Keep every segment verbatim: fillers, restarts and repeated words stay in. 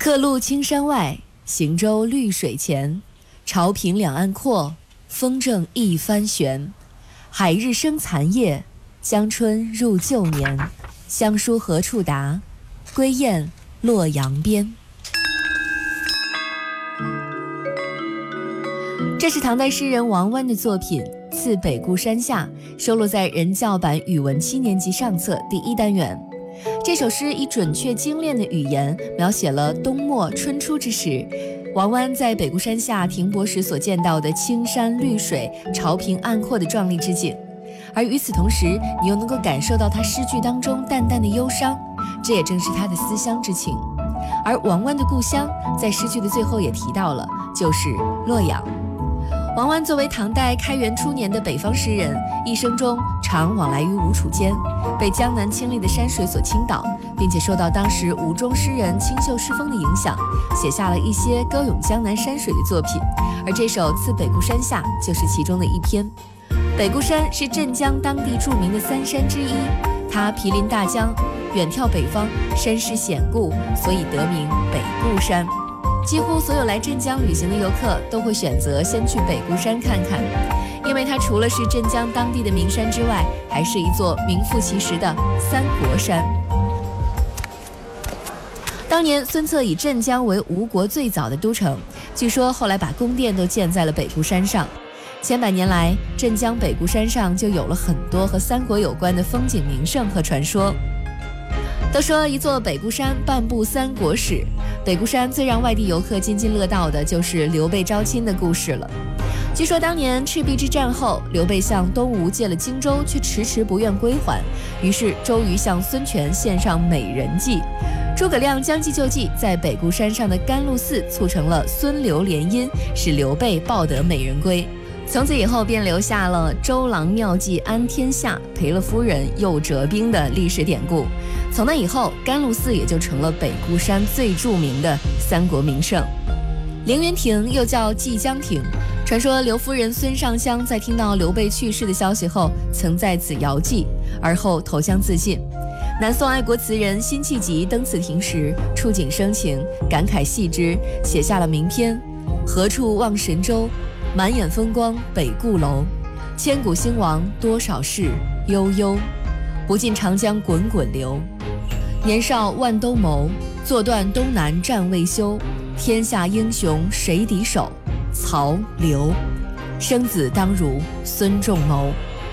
客路青山外，行舟绿水前。潮平两岸阔，风正一帆悬。海日生残夜，江春入旧年。乡书何处达？归雁洛阳边。这是唐代诗人王湾的作品《次北固山下》，收录在人教版语文七年级上册第一单元。这首诗以准确精炼的语言描写了冬末春初之时，王湾在北固山下停泊时所见到的青山绿水、潮平岸阔的壮丽之景。而与此同时，你又能够感受到他诗句当中淡淡的忧伤，这也正是他的思乡之情。而王湾的故乡在诗句的最后也提到了，就是洛阳。王湾作为唐代开元初年的北方诗人，一生中常往来于吴楚间，被江南清丽的山水所倾倒，并且受到当时吴中诗人清秀诗风的影响，写下了一些歌咏江南山水的作品。而这首《次北固山下》就是其中的一篇。北固山是镇江当地著名的三山之一，它毗邻大江，远眺北方，山势险固，所以得名北固山。几乎所有来镇江旅行的游客都会选择先去北固山看看，因为它除了是镇江当地的名山之外，还是一座名副其实的三国山。当年孙策以镇江为吴国最早的都城，据说后来把宫殿都建在了北固山上。千百年来，镇江北固山上就有了很多和三国有关的风景名胜和传说。都说一座北固山半部三国史，北固山最让外地游客津津乐道的就是刘备招亲的故事了。据说当年赤壁之战后，刘备向东吴借了荆州，却迟迟不愿归还，于是周瑜向孙权献上美人计，诸葛亮将计就计，在北固山上的甘露寺促成了孙刘联姻，使刘备抱得美人归。从此以后便留下了周郎妙计安天下，赔了夫人又折兵的历史典故。从那以后，甘露寺也就成了北固山最著名的三国名胜。凌云亭又叫蓟江亭，传说刘夫人孙尚香在听到刘备去世的消息后，曾在此遥祭，而后投江自尽。南宋爱国词人辛弃疾登此亭时，触景生情，感慨系之，写下了名篇：何处望神州，满眼风光北固楼。千古兴亡多少事，悠悠，不尽长江滚滚流。年少万兜鍪，坐断东南战未休。天下英雄谁敌手，曹刘。生子当如孙仲谋。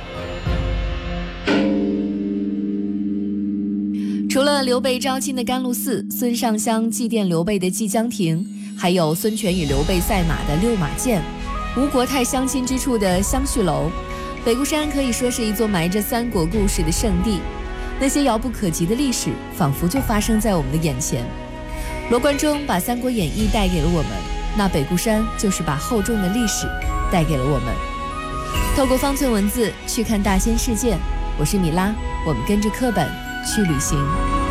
除了刘备招亲的甘露寺，孙尚香祭奠刘备的蓟江亭，还有孙权与刘备赛马的六马涧，吴国泰相亲之处的相叙楼。北固山可以说是一座埋着三国故事的圣地，那些遥不可及的历史仿佛就发生在我们的眼前。罗贯中把《三国演义》带给了我们，那北固山就是把厚重的历史带给了我们。透过方寸文字去看大千世界，我是米拉，我们跟着课本去旅行。